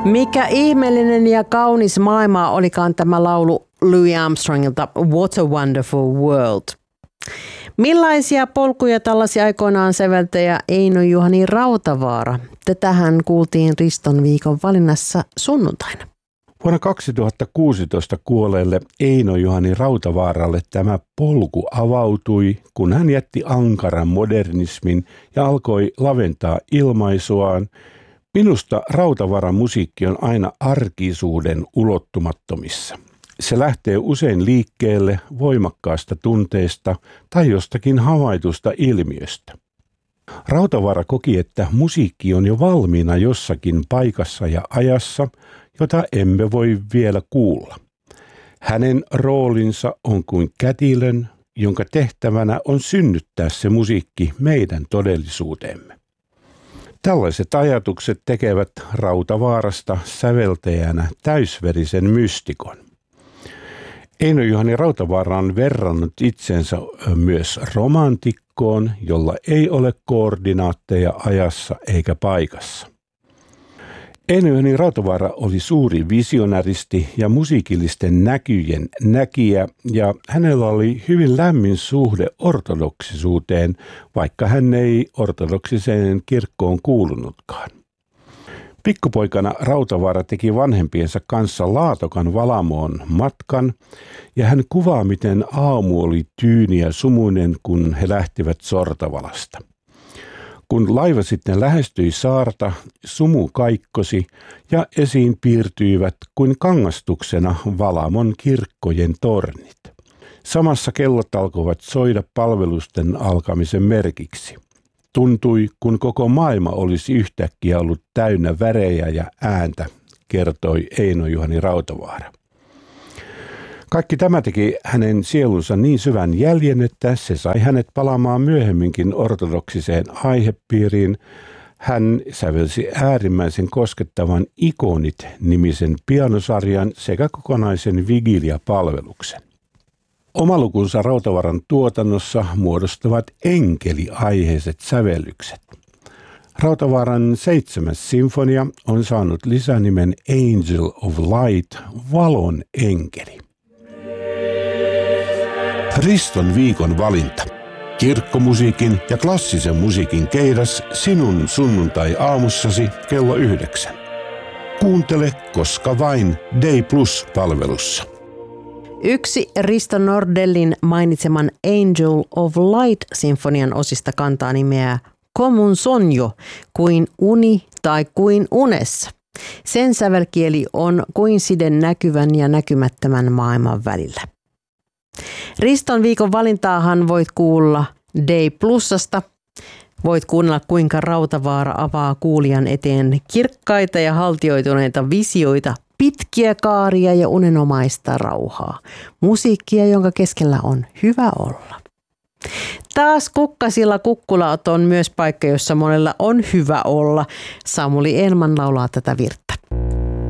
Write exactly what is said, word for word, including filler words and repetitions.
Mikä ihmeellinen ja kaunis maailma olikaan tämä laulu Louis Armstrongilta What a Wonderful World. Millaisia polkuja tällaisia aikoinaan säveltäjä Eino Juhani Rautavaara? Tätähän kuultiin Riston viikon valinnassa sunnuntaina. Vuonna kaksituhattakuusitoista kuolleelle Eino Juhani Rautavaaralle tämä polku avautui, kun hän jätti ankaran modernismin ja alkoi laventaa ilmaisuaan. Minusta Rautavaaran musiikki on aina arkisuuden ulottumattomissa. Se lähtee usein liikkeelle voimakkaasta tunteesta tai jostakin havaitusta ilmiöstä. Rautavaara koki, että musiikki on jo valmiina jossakin paikassa ja ajassa, jota emme voi vielä kuulla. Hänen roolinsa on kuin kätilön, jonka tehtävänä on synnyttää se musiikki meidän todellisuuteemme. Tällaiset ajatukset tekevät Rautavaarasta säveltäjänä täysverisen mystikon. Eino Juhani Rautavaara on verrannut itsensä myös romantikkoon, jolla ei ole koordinaatteja ajassa eikä paikassa. Eino Juhani Rautavaara oli suuri visionäristi ja musiikillisten näkyjen näkijä, ja hänellä oli hyvin lämmin suhde ortodoksisuuteen, vaikka hän ei ortodoksiseen kirkkoon kuulunutkaan. Pikkupoikana Rautavaara teki vanhempiensa kanssa Laatokan Valamoon matkan, ja hän kuvaa, miten aamu oli tyyni ja sumuinen, kun he lähtivät Sortavalasta. Kun laiva sitten lähestyi saarta, sumu kaikkosi ja esiin piirtyivät kuin kangastuksena Valamon kirkkojen tornit. Samassa kellot alkoivat soida palvelusten alkamisen merkiksi. Tuntui, kun koko maailma olisi yhtäkkiä ollut täynnä värejä ja ääntä, kertoi Eino Juhani Rautavaara. Kaikki tämä teki hänen sielunsa niin syvän jäljen, että se sai hänet palaamaan myöhemminkin ortodoksiseen aihepiiriin. Hän sävelsi äärimmäisen koskettavan Ikonit-nimisen pianosarjan sekä kokonaisen vigilia-palveluksen. Oma lukunsa Rautavaaran tuotannossa muodostavat enkeli-aiheiset sävellykset. Rautavaaran seitsemäs sinfonia on saanut lisänimen Angel of Light, valon enkeli. Riston viikon valinta. Kirkkomusiikin ja klassisen musiikin keidas sinun sunnuntai-aamussasi kello yhdeksän. Kuuntele koska vain Day Plus-palvelussa. Yksi Risto Nordellin mainitseman Angel of Light-sinfonian osista kantaa nimeä Come un sogno, kuin uni tai kuin unessa. Sen sävelkieli on kuin side näkyvän ja näkymättömän maailman välillä. Riston viikon valintaahan voit kuulla Day Plusasta. Voit kuunnella, kuinka Rautavaara avaa kuulijan eteen kirkkaita ja haltioituneita visioita, pitkiä kaaria ja unenomaista rauhaa. Musiikkia, jonka keskellä on hyvä olla. Taas Kukkasilla Kukkulaot on myös paikka, jossa monella on hyvä olla. Samuli Elman laulaa tätä virttä.